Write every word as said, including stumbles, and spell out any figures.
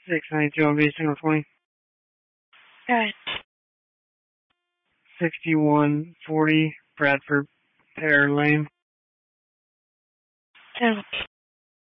six ninety-two on V single twenty. Alright. sixty-one forty Bradford Pear Lane. ten.